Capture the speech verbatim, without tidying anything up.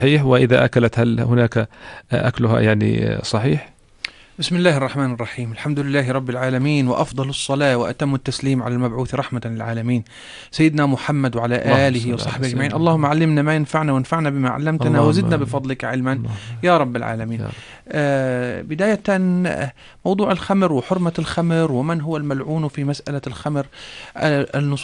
صحيح؟ وإذا أكلت هل هناك أكلها يعني صحيح؟ بسم الله الرحمن الرحيم. الحمد لله رب العالمين، وأفضل الصلاة وأتم التسليم على المبعوث رحمة للعالمين سيدنا محمد وعلى اللهم آله صل على وصحبه أجمعين. سيدنا اللهم محمد. علمنا ما ينفعنا وانفعنا بما علمتنا اللهم وزدنا آمين. بفضلك علما اللهم يا رب العالمين. يا رب. آه بداية، آه، موضوع الخمر وحرمة الخمر ومن هو الملعون في مسألة الخمر. آه النصوص